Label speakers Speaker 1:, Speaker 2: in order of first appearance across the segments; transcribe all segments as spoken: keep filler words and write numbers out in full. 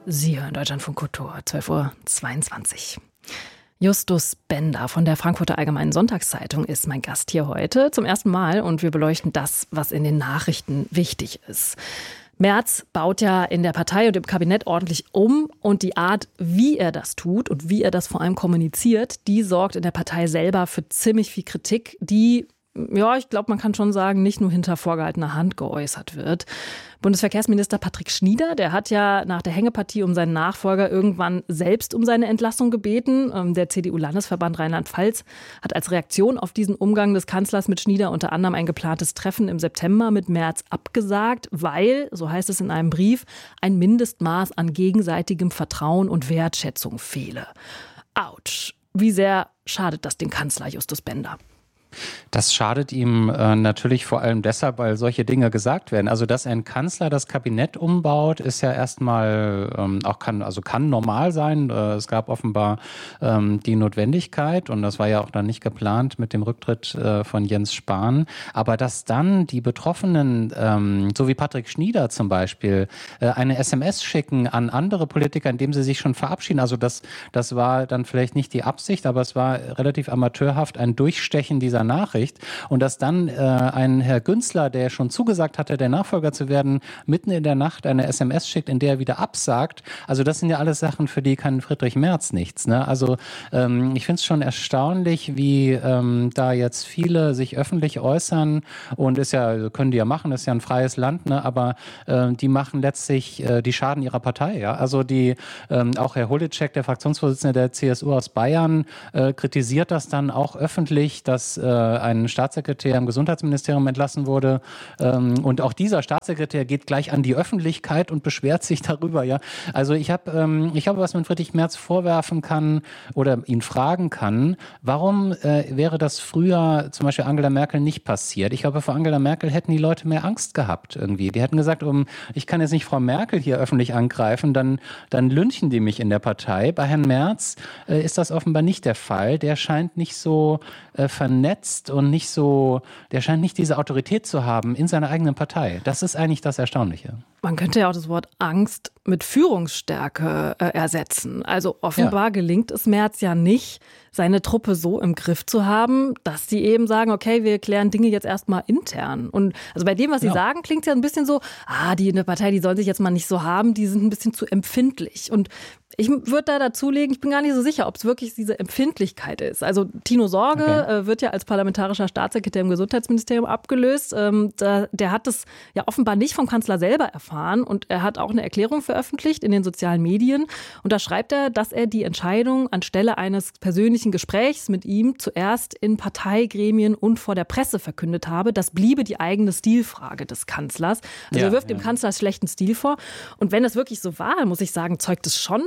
Speaker 1: Sie hören Deutschlandfunk Kultur, zwölf Uhr zweiundzwanzig. Justus Bender von der Frankfurter Allgemeinen Sonntagszeitung ist mein Gast hier heute zum ersten Mal und wir beleuchten das, was in den Nachrichten wichtig ist. Merz baut ja in der Partei und im Kabinett ordentlich um und die Art, wie er das tut und wie er das vor allem kommuniziert, die sorgt in der Partei selber für ziemlich viel Kritik, die, ja, ich glaube, man kann schon sagen, nicht nur hinter vorgehaltener Hand geäußert wird. Bundesverkehrsminister Patrick Schnieder, der hat ja nach der Hängepartie um seinen Nachfolger irgendwann selbst um seine Entlassung gebeten. Der C D U-Landesverband Rheinland-Pfalz hat als Reaktion auf diesen Umgang des Kanzlers mit Schnieder unter anderem ein geplantes Treffen im September mit Merz abgesagt, weil, so heißt es in einem Brief, ein Mindestmaß an gegenseitigem Vertrauen und Wertschätzung fehle. Autsch. Wie sehr schadet das dem Kanzler Justus Bender?
Speaker 2: Das schadet ihm äh, natürlich vor allem deshalb, weil solche Dinge gesagt werden. Also, dass ein Kanzler das Kabinett umbaut, ist ja erstmal ähm, auch kann, also kann normal sein. Äh, es gab offenbar ähm, die Notwendigkeit und das war ja auch dann nicht geplant mit dem Rücktritt äh, von Jens Spahn. Aber dass dann die Betroffenen, ähm, so wie Patrick Schnieder zum Beispiel, äh, eine S M S schicken an andere Politiker, indem sie sich schon verabschieden. Also das, das war dann vielleicht nicht die Absicht, aber es war relativ amateurhaft, ein Durchstechen dieser Nachricht und dass dann äh, ein Herr Günzler, der schon zugesagt hatte, der Nachfolger zu werden, mitten in der Nacht eine S M S schickt, in der er wieder absagt. Also das sind ja alles Sachen, für die kann Friedrich Merz nichts. Ne? Also ähm, ich finde es schon erstaunlich, wie ähm, da jetzt viele sich öffentlich äußern und ist ja, können die ja machen, ist ja ein freies Land, ne? Aber äh, die machen letztlich, äh, die schaden ihrer Partei. Ja? Also die, ähm, auch Herr Holitschek, der Fraktionsvorsitzende der C S U aus Bayern, äh, kritisiert das dann auch öffentlich, dass äh, ein Staatssekretär im Gesundheitsministerium entlassen wurde. Ähm, und auch dieser Staatssekretär geht gleich an die Öffentlichkeit und beschwert sich darüber. Ja, also ich habe, ähm, ich habe, was man Friedrich Merz vorwerfen kann oder ihn fragen kann, warum äh, wäre das früher zum Beispiel Angela Merkel nicht passiert? Ich glaube, vor Angela Merkel hätten die Leute mehr Angst gehabt irgendwie. Die hätten gesagt, um, ich kann jetzt nicht Frau Merkel hier öffentlich angreifen, dann, dann lynchen die mich in der Partei. Bei Herrn Merz äh, ist das offenbar nicht der Fall. Der scheint nicht so äh, vernetzt und nicht so, der scheint nicht diese Autorität zu haben in seiner eigenen Partei. Das ist eigentlich das Erstaunliche.
Speaker 1: Man könnte ja auch das Wort Angst mit Führungsstärke äh, ersetzen. Also offenbar ja. gelingt es Merz ja nicht, seine Truppe so im Griff zu haben, dass sie eben sagen, okay, wir klären Dinge jetzt erstmal intern. Und also bei dem, was Sie ja. sagen, klingt es ja ein bisschen so, ah, die in der Partei, die sollen sich jetzt mal nicht so haben, die sind ein bisschen zu empfindlich. Und ich würde da dazulegen, ich bin gar nicht so sicher, ob es wirklich diese Empfindlichkeit ist. Also Tino Sorge okay. äh, wird ja als parlamentarischer Staatssekretär im Gesundheitsministerium abgelöst. Ähm, da, der hat das ja offenbar nicht vom Kanzler selber erfahren und er hat auch eine Erklärung veröffentlicht in den sozialen Medien. Und da schreibt er, dass er die Entscheidung anstelle eines persönlichen Gesprächs mit ihm zuerst in Parteigremien und vor der Presse verkündet habe. Das bliebe die eigene Stilfrage des Kanzlers. Also ja, er wirft ja. dem Kanzler schlechten Stil vor. Und wenn das wirklich so war, muss ich sagen, zeugt es schon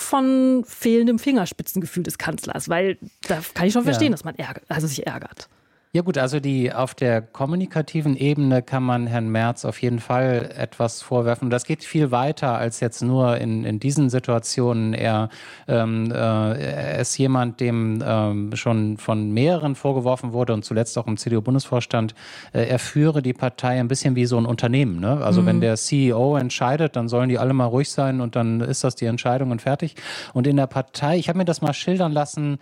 Speaker 1: von fehlendem Fingerspitzengefühl des Kanzlers, weil da kann ich schon verstehen, ja. dass man ärgert, also sich ärgert.
Speaker 2: Ja gut, also die auf der kommunikativen Ebene kann man Herrn Merz auf jeden Fall etwas vorwerfen. Das geht viel weiter als jetzt nur in, in diesen Situationen. Er, ähm, äh, er ist jemand, dem ähm, schon von mehreren vorgeworfen wurde und zuletzt auch im C D U-Bundesvorstand, äh, er führe die Partei ein bisschen wie so ein Unternehmen. Ne? Also mhm. wenn der C E O entscheidet, dann sollen die alle mal ruhig sein und dann ist das die Entscheidung und fertig. Und in der Partei, ich habe mir das mal schildern lassen,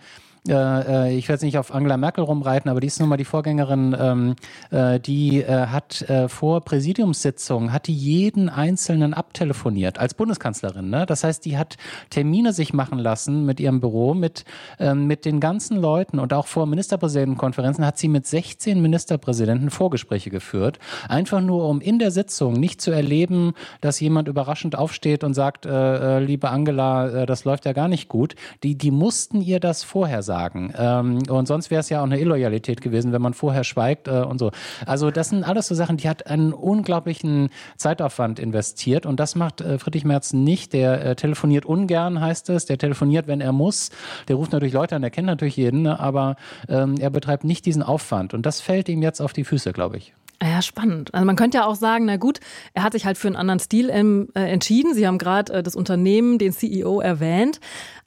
Speaker 2: Äh, ich werde jetzt nicht auf Angela Merkel rumreiten, aber die ist nun mal die Vorgängerin, ähm, äh, die äh, hat äh, vor Präsidiumssitzungen, hat die jeden Einzelnen abtelefoniert, als Bundeskanzlerin. Ne? Das heißt, die hat Termine sich machen lassen mit ihrem Büro, mit, ähm, mit den ganzen Leuten und auch vor Ministerpräsidentenkonferenzen hat sie mit sechzehn Ministerpräsidenten Vorgespräche geführt, einfach nur, um in der Sitzung nicht zu erleben, dass jemand überraschend aufsteht und sagt, äh, äh, liebe Angela, äh, das läuft ja gar nicht gut. Die, die mussten ihr das vorher sagen. sagen. Ähm, und sonst wäre es ja auch eine Illoyalität gewesen, wenn man vorher schweigt äh, und so. Also das sind alles so Sachen, die hat einen unglaublichen Zeitaufwand investiert und das macht äh, Friedrich Merz nicht. Der äh, telefoniert ungern, heißt es. Der telefoniert, wenn er muss. Der ruft natürlich Leute an, der kennt natürlich jeden, ne? aber ähm, er betreibt nicht diesen Aufwand und das fällt ihm jetzt auf die Füße, glaube ich.
Speaker 1: Ja, spannend. Also man könnte ja auch sagen, na gut, er hat sich halt für einen anderen Stil ähm, äh, entschieden. Sie haben gerade äh, das Unternehmen, den C E O erwähnt.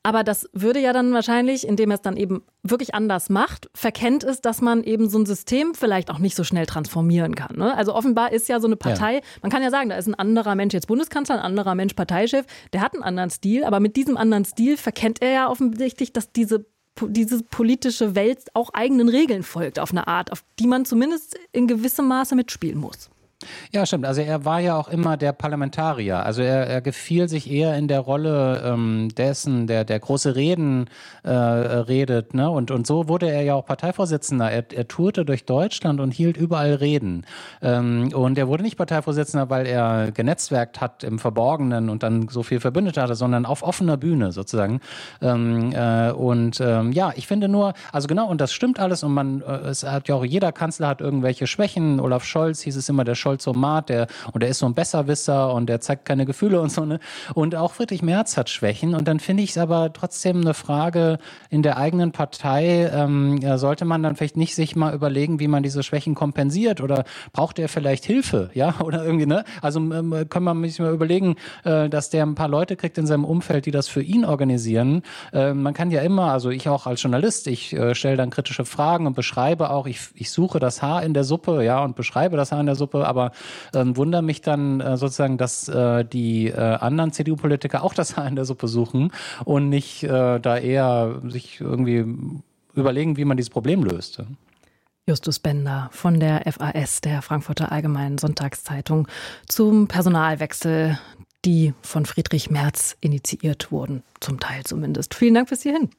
Speaker 1: Aber das würde ja dann wahrscheinlich, indem er es dann eben wirklich anders macht, verkennt es, dass man eben so ein System vielleicht auch nicht so schnell transformieren kann. Ne? Also offenbar ist ja so eine Partei, ja. man kann ja sagen, da ist ein anderer Mensch jetzt Bundeskanzler, ein anderer Mensch Parteichef, der hat einen anderen Stil, aber mit diesem anderen Stil verkennt er ja offensichtlich, dass diese diese politische Welt auch eigenen Regeln folgt auf eine Art, auf die man zumindest in gewissem Maße mitspielen muss.
Speaker 2: Ja, stimmt. Also er war ja auch immer der Parlamentarier. Also er, er gefiel sich eher in der Rolle ähm, dessen, der der große Reden äh, redet. Ne? Und, und so wurde er ja auch Parteivorsitzender. Er, er tourte durch Deutschland und hielt überall Reden. Ähm, und er wurde nicht Parteivorsitzender, weil er genetzwerkt hat im Verborgenen und dann so viel Verbündete hatte, sondern auf offener Bühne sozusagen. Ähm, äh, und ähm, ja, ich finde nur, also genau, und das stimmt alles. Und man, äh, es hat ja auch jeder Kanzler hat irgendwelche Schwächen. Olaf Scholz hieß es immer, der Scholz Scholzomat, der, und der ist so ein Besserwisser und der zeigt keine Gefühle und so, ne? Und auch Friedrich Merz hat Schwächen. Und dann finde ich es aber trotzdem eine Frage in der eigenen Partei, ähm, ja, sollte man dann vielleicht nicht sich mal überlegen, wie man diese Schwächen kompensiert, oder braucht er vielleicht Hilfe, ja, oder irgendwie, ne? Also ähm, können wir sich mal überlegen, äh, dass der ein paar Leute kriegt in seinem Umfeld, die das für ihn organisieren. Äh, man kann ja immer, also ich auch als Journalist, ich äh, stelle dann kritische Fragen und beschreibe auch, ich, ich suche das Haar in der Suppe, ja, und beschreibe das Haar in der Suppe, aber ähm, wundere mich dann äh, sozusagen, dass äh, die äh, anderen C D U-Politiker auch das Haar in der Suppe suchen und nicht äh, da eher sich irgendwie überlegen, wie man dieses Problem löst.
Speaker 1: Justus Bender von der F A S, der Frankfurter Allgemeinen Sonntagszeitung, zum Personalwechsel, die von Friedrich Merz initiiert wurden, zum Teil zumindest. Vielen Dank bis hierhin.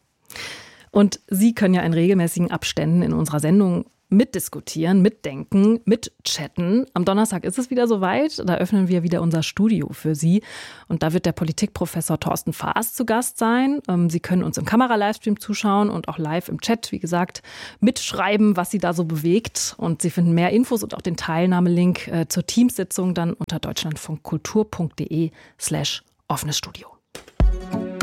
Speaker 1: Und Sie können ja in regelmäßigen Abständen in unserer Sendung mitdiskutieren, mitdenken, mitchatten. Am Donnerstag ist es wieder soweit. Da öffnen wir wieder unser Studio für Sie. Und da wird der Politikprofessor Thorsten Faas zu Gast sein. Sie können uns im Kamera-Livestream zuschauen und auch live im Chat, wie gesagt, mitschreiben, was Sie da so bewegt. Und Sie finden mehr Infos und auch den Teilnahmelink zur Teamsitzung dann unter deutschlandfunkkultur punkt de slash offenes Studio.